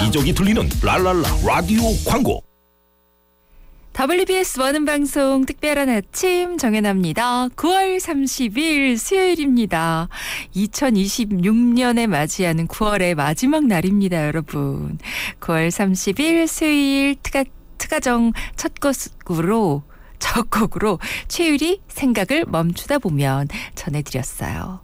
여기저기 들리는 랄랄라 라디오 광고. WBS 원음 방송 특별한 아침 정연아입니다. 9월 30일 수요일입니다. 2026년에 맞이하는 9월의 마지막 날입니다, 여러분. 9월 30일 수요일 특가정 첫 곡으로 최유리 생각을 멈추다 보면 전해드렸어요.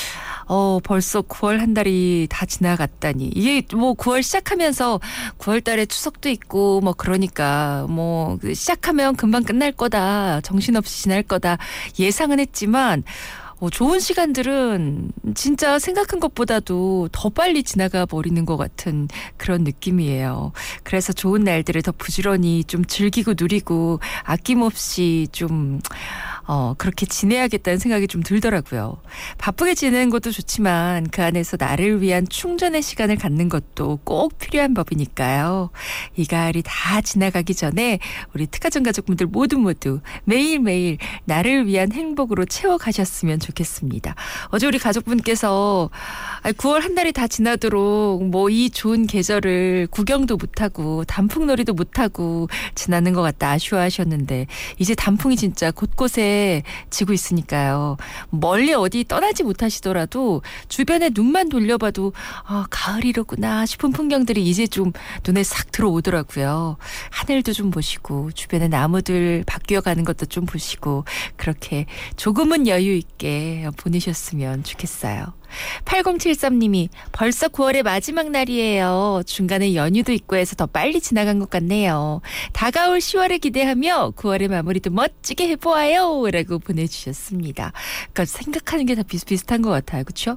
벌써 9월 한 달이 다 지나갔다니. 이게 뭐 9월 시작하면서 9월 달에 추석도 있고 뭐 그러니까 뭐 시작하면 금방 끝날 거다. 정신없이 지날 거다. 예상은 했지만 좋은 시간들은 진짜 생각한 것보다도 더 빨리 지나가 버리는 것 같은 그런 느낌이에요. 그래서 좋은 날들을 더 부지런히 좀 즐기고 누리고 아낌없이 좀 그렇게 지내야겠다는 생각이 좀 들더라고요. 바쁘게 지내는 것도 좋지만 그 안에서 나를 위한 충전의 시간을 갖는 것도 꼭 필요한 법이니까요. 이 가을이 다 지나가기 전에 우리 특가정 가족분들 모두 매일매일 나를 위한 행복으로 채워가셨으면 좋겠습니다. 어제 우리 가족분께서 9월 한 달이 다 지나도록 뭐 이 좋은 계절을 구경도 못하고 단풍놀이도 못하고 지나는 것 같다 아쉬워하셨는데 이제 단풍이 진짜 곳곳에 지고 있으니까요. 멀리 어디 떠나지 못하시더라도 주변에 눈만 돌려봐도 가을이로구나 싶은 풍경들이 이제 좀 눈에 싹 들어오더라고요. 하늘도 좀 보시고 주변에 나무들 바뀌어가는 것도 좀 보시고 그렇게 조금은 여유 있게 보내셨으면 좋겠어요. 8073님이 벌써 9월의 마지막 날이에요. 중간에 연휴도 있고 해서 더 빨리 지나간 것 같네요. 다가올 10월을 기대하며 9월의 마무리도 멋지게 해보아요 라고 보내주셨습니다. 그러니까 생각하는 게 다 비슷비슷한 것 같아요. 그렇죠?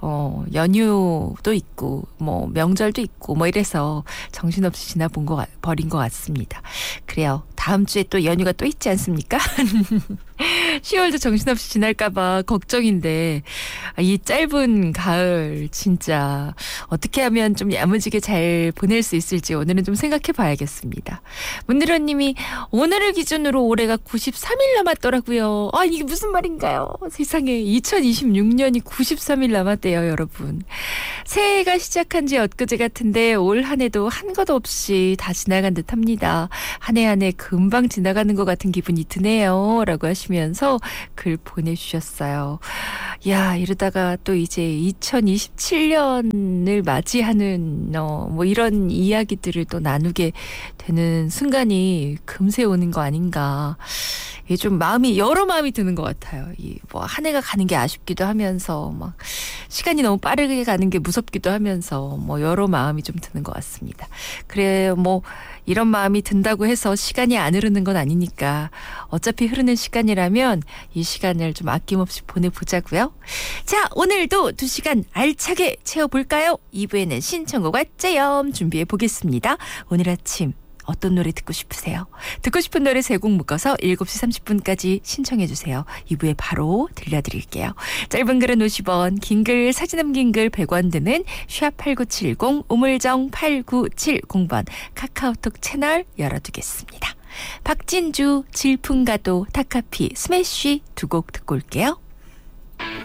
연휴도 있고 뭐 명절도 있고 뭐 이래서 정신없이 버린 것 같습니다. 그래요. 다음 주에 또 연휴가 또 있지 않습니까? 10월도 정신없이 지날까봐 걱정인데 이 짧은 가을 진짜 어떻게 하면 좀 야무지게 잘 보낼 수 있을지 오늘은 좀 생각해 봐야겠습니다. 문드러님이 오늘을 기준으로 올해가 93일 남았더라고요. 이게 무슨 말인가요? 세상에 2026년이 93일 남았대요, 여러분. 새해가 시작한 지 엊그제 같은데 올 한 해도 한 것 없이 다 지나간 듯합니다. 한 해 한 해 금방 지나가는 것 같은 기분이 드네요 라고 하시면서 글 보내주셨어요. 야, 이러다가 또 이제 2027년을 맞이하는 뭐 이런 이야기들을 또 나누게 되는 순간이 금세 오는 거 아닌가. 이게 좀 여러 마음이 드는 것 같아요. 뭐 한 해가 가는 게 아쉽기도 하면서 막 시간이 너무 빠르게 가는 게 무섭기도 하면서 뭐 여러 마음이 좀 드는 것 같습니다. 그래 뭐 이런 마음이 든다고 해서 시간이 안 흐르는 건 아니니까 어차피 흐르는 시간이라면 이 시간을 좀 아낌없이 보내보자고요. 자, 오늘도 2시간 알차게 채워볼까요? 2부에는 신청곡 왓제염 준비해보겠습니다. 오늘 아침 어떤 노래 듣고 싶으세요? 듣고 싶은 노래 3곡 묶어서 7시 30분까지 신청해주세요. 2부에 바로 들려드릴게요. 짧은 글은 50원, 긴 글, 사진 남긴 글 100원 드는 샵8970 우물정 8970번 카카오톡 채널 열어두겠습니다. 박진주, 질풍가도, 타카피, 스매시 2곡 듣고 올게요.